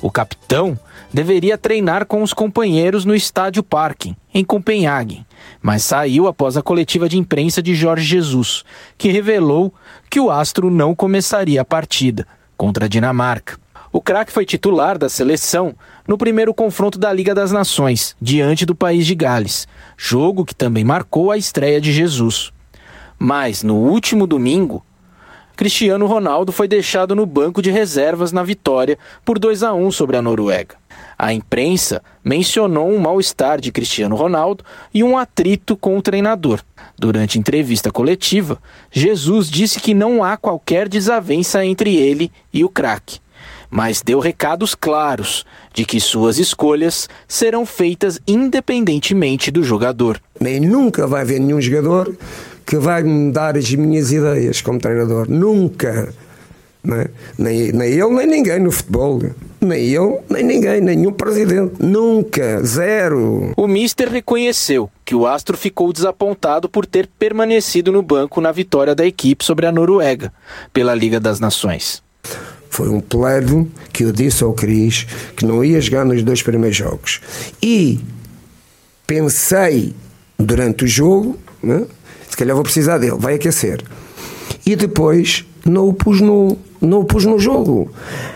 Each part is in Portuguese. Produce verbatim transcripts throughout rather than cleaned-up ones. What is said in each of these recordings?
O capitão deveria treinar com os companheiros no estádio Parken, em Copenhague, mas saiu após a coletiva de imprensa de Jorge Jesus, que revelou que o astro não começaria a partida contra a Dinamarca. O craque foi titular da seleção no primeiro confronto da Liga das Nações, diante do país de Gales, jogo que também marcou a estreia de Jesus. Mas, no último domingo, Cristiano Ronaldo foi deixado no banco de reservas na vitória por dois a um sobre a Noruega. A imprensa mencionou um mal-estar de Cristiano Ronaldo e um atrito com o treinador. Durante entrevista coletiva, Jesus disse que não há qualquer desavença entre ele e o craque, mas deu recados claros de que suas escolhas serão feitas independentemente do jogador. Nem nunca vai haver nenhum jogador que vai me dar as minhas ideias como treinador. Nunca. Não é? nem, nem ele, nem ninguém no futebol. Nem ele, nem ninguém, nenhum presidente. Nunca. Zero. O míster reconheceu que o astro ficou desapontado por ter permanecido no banco na vitória da equipe sobre a Noruega pela Liga das Nações. Foi um pleno que eu disse ao Cris que não ia jogar nos dois primeiros jogos. E pensei durante o jogo, né? Se calhar vou precisar dele, vai aquecer. E depois não o pus no, não o pus no jogo.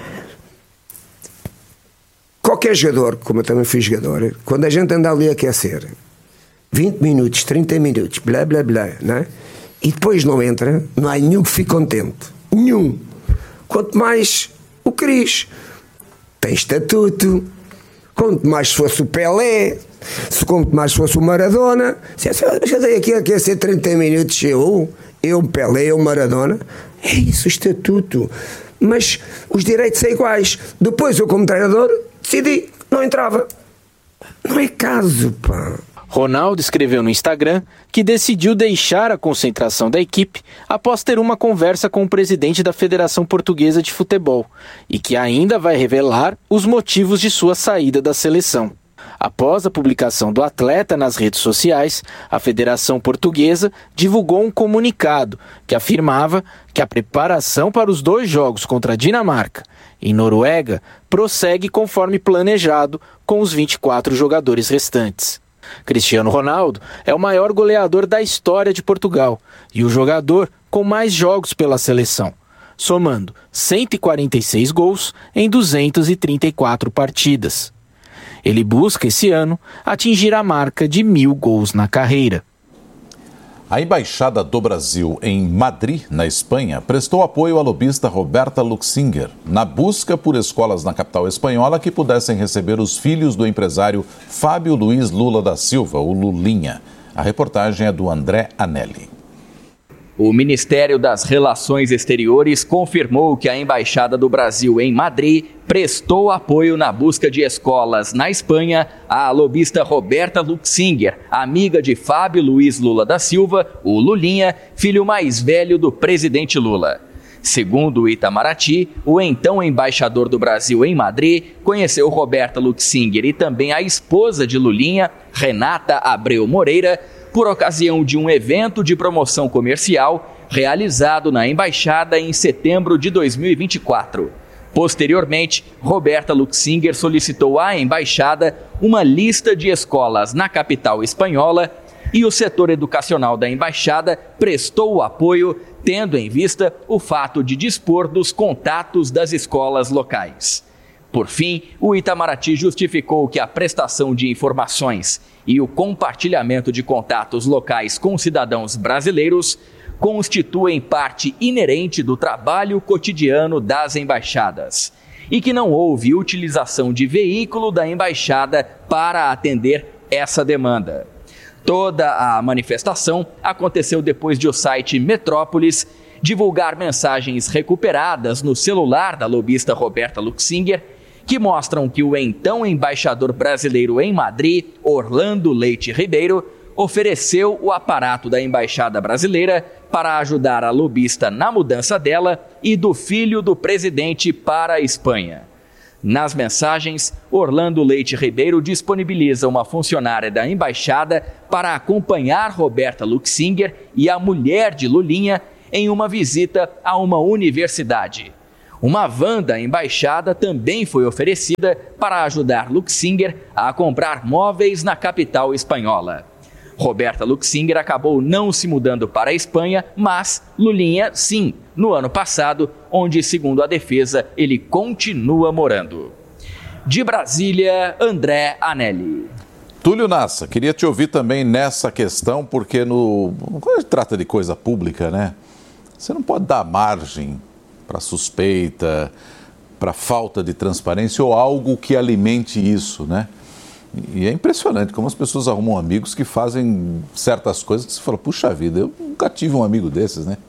Qualquer jogador, como eu também fui jogador, quando a gente anda ali a aquecer, vinte minutos, trinta minutos, blá blá blá, né? E depois não entra, não há nenhum que fique contente. Nenhum. Quanto mais o Cris. Tem estatuto. Quanto mais fosse o Pelé, se quanto mais fosse o Maradona, se eu dei aqui a aquecer trinta minutos, eu, eu Pelé, eu Maradona, é isso o estatuto. Mas os direitos são iguais. Depois eu, como treinador, decidi que não entrava. Não é caso, pá. Ronaldo escreveu no Instagram que decidiu deixar a concentração da equipe após ter uma conversa com o presidente da Federação Portuguesa de Futebol e que ainda vai revelar os motivos de sua saída da seleção. Após a publicação do atleta nas redes sociais, a Federação Portuguesa divulgou um comunicado que afirmava que a preparação para os dois jogos contra a Dinamarca e Noruega prossegue conforme planejado com os vinte e quatro jogadores restantes. Cristiano Ronaldo é o maior goleador da história de Portugal e o jogador com mais jogos pela seleção, somando cento e quarenta e seis gols em duzentas e trinta e quatro partidas. Ele busca esse ano atingir a marca de mil gols na carreira. A Embaixada do Brasil em Madrid, na Espanha, prestou apoio à lobista Roberta Luxinger na busca por escolas na capital espanhola que pudessem receber os filhos do empresário Fábio Luiz Lula da Silva, o Lulinha. A reportagem é do André Anelli. O Ministério das Relações Exteriores confirmou que a Embaixada do Brasil em Madrid prestou apoio na busca de escolas na Espanha à lobista Roberta Luxinger, amiga de Fábio Luiz Lula da Silva, o Lulinha, filho mais velho do presidente Lula. Segundo o Itamaraty, o então embaixador do Brasil em Madrid conheceu Roberta Luxinger e também a esposa de Lulinha, Renata Abreu Moreira, por ocasião de um evento de promoção comercial realizado na Embaixada em setembro de dois mil e vinte e quatro. Posteriormente, Roberta Luxinger solicitou à Embaixada uma lista de escolas na capital espanhola e o setor educacional da Embaixada prestou o apoio, tendo em vista o fato de dispor dos contatos das escolas locais. Por fim, o Itamaraty justificou que a prestação de informações e o compartilhamento de contatos locais com cidadãos brasileiros constituem parte inerente do trabalho cotidiano das embaixadas e que não houve utilização de veículo da embaixada para atender essa demanda. Toda a manifestação aconteceu depois de o site Metrópolis divulgar mensagens recuperadas no celular da lobista Roberta Luxinger, que mostram que o então embaixador brasileiro em Madrid, Orlando Leite Ribeiro, ofereceu o aparato da embaixada brasileira para ajudar a lobista na mudança dela e do filho do presidente para a Espanha. Nas mensagens, Orlando Leite Ribeiro disponibiliza uma funcionária da embaixada para acompanhar Roberta Luxinger e a mulher de Lulinha em uma visita a uma universidade. Uma van da embaixada também foi oferecida para ajudar Luxinger a comprar móveis na capital espanhola. Roberta Luxinger acabou não se mudando para a Espanha, mas Lulinha sim, no ano passado, onde, segundo a defesa, ele continua morando. De Brasília, André Anelli. Túlio Nassa, queria te ouvir também nessa questão, porque no, quando a gente trata de coisa pública, né, você não pode dar margem para suspeita, para falta de transparência ou algo que alimente isso, né? E é impressionante como as pessoas arrumam amigos que fazem certas coisas que você fala, puxa vida, eu nunca tive um amigo desses, né?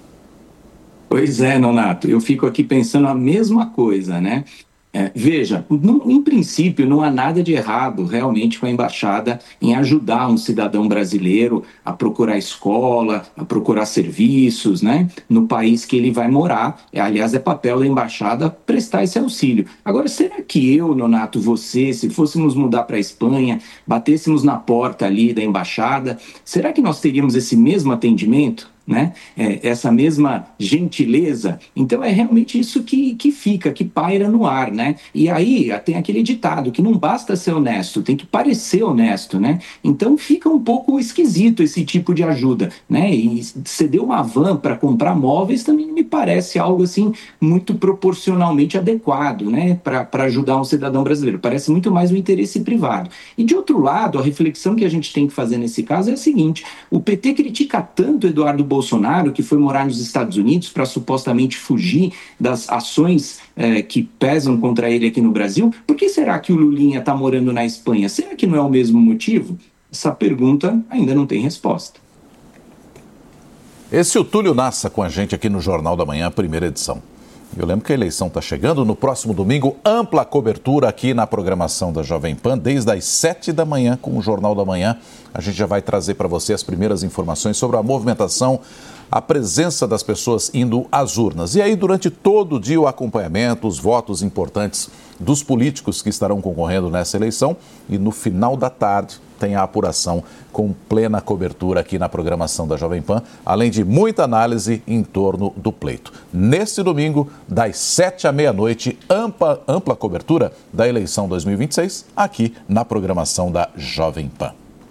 Pois é, Nonato, eu fico aqui pensando a mesma coisa, né? É, veja, não, em princípio não há nada de errado realmente com a embaixada em ajudar um cidadão brasileiro a procurar escola, a procurar serviços, né, no país que ele vai morar. É, aliás, é papel da embaixada prestar esse auxílio. Agora, será que eu, Nonato, você, se fôssemos mudar para a Espanha, batêssemos na porta ali da embaixada, será que nós teríamos esse mesmo atendimento? Né? É, essa mesma gentileza? Então é realmente isso que, que fica, que paira no ar, né? E aí tem aquele ditado que não basta ser honesto, tem que parecer honesto, né? Então fica um pouco esquisito esse tipo de ajuda, né? E ceder uma van para comprar móveis também me parece algo assim muito proporcionalmente adequado, né? Para ajudar um cidadão brasileiro, parece muito mais um interesse privado. E de outro lado, a reflexão que a gente tem que fazer nesse caso é a seguinte: o P T critica tanto Eduardo Bolsonaro Bolsonaro, que foi morar nos Estados Unidos para supostamente fugir das ações eh, que pesam contra ele aqui no Brasil. Por que será que o Lulinha está morando na Espanha? Será que não é o mesmo motivo? Essa pergunta ainda não tem resposta. Esse é o Túlio Nassa com a gente aqui no Jornal da Manhã, primeira edição. Eu lembro que a eleição está chegando. No próximo domingo, ampla cobertura aqui na programação da Jovem Pan, desde as sete da manhã, com o Jornal da Manhã. A gente já vai trazer para você as primeiras informações sobre a movimentação, a presença das pessoas indo às urnas. E aí, durante todo o dia, o acompanhamento, os votos importantes dos políticos que estarão concorrendo nessa eleição. E no final da tarde, tem a apuração com plena cobertura aqui na programação da Jovem Pan, além de muita análise em torno do pleito. Neste domingo, das sete à meia-noite, ampla, ampla cobertura da eleição dois mil e vinte e seis, aqui na programação da Jovem Pan.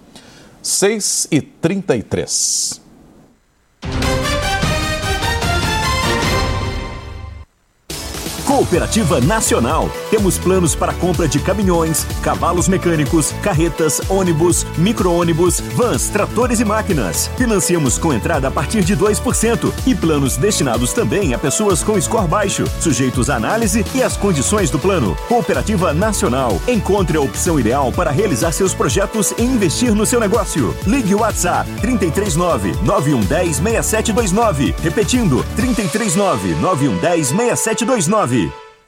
seis e trinta e três. Cooperativa Nacional. Temos planos para compra de caminhões, cavalos mecânicos, carretas, ônibus, micro-ônibus, vans, tratores e máquinas. Financiamos com entrada a partir de dois por cento e planos destinados também a pessoas com score baixo, sujeitos à análise e às condições do plano. Cooperativa Nacional. Encontre a opção ideal para realizar seus projetos e investir no seu negócio. Ligue o WhatsApp trinta e três nove, nove um um zero, seis sete dois nove. Repetindo, trinta e três nove, nove um um zero, seis sete dois nove.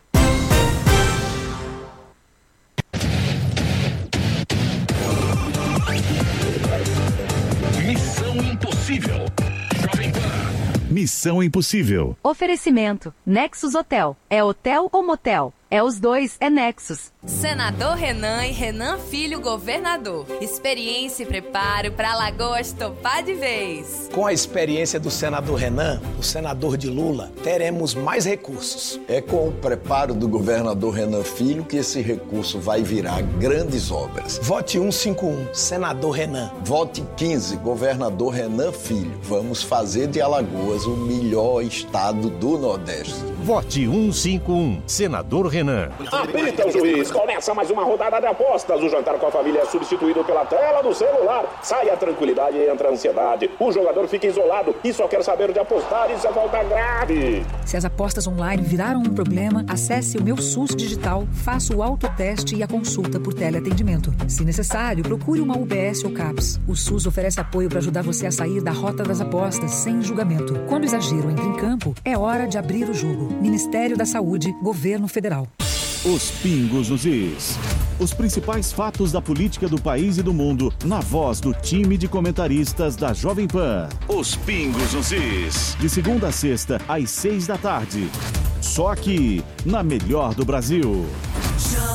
Missão Impossível. Jovem Pan. Missão Impossível. Oferecimento. Nexus Hotel. É hotel ou motel? É os dois, é Nexus. Senador Renan e Renan Filho Governador. Experiência e preparo para Alagoas topar de vez. Com a experiência do senador Renan, o senador de Lula, teremos mais recursos. É com o preparo do governador Renan Filho que esse recurso vai virar grandes obras. Vote cento e cinquenta e um, senador Renan. Vote quinze, governador Renan Filho. Vamos fazer de Alagoas o melhor estado do Nordeste. Vote cento e cinquenta e um, senador Renan. Apita o juiz, começa mais uma rodada de apostas. O jantar com a família é substituído pela tela do celular. Sai a tranquilidade e entra a ansiedade. O jogador fica isolado e só quer saber de apostar. Isso é falta grave. Se as apostas online viraram um problema, acesse o Meu SUS Digital, faça o autoteste e a consulta por teleatendimento. Se necessário, procure uma U B S ou CAPS. O SUS oferece apoio para ajudar você a sair da rota das apostas sem julgamento. Quando o exagero entra em campo, é hora de abrir o jogo. Ministério da Saúde, Governo Federal. Os pingos nos is. Os principais fatos da política do país e do mundo, na voz do time de comentaristas da Jovem Pan. Os pingos nos is. De segunda a sexta, às seis da tarde. Só aqui, na melhor do Brasil.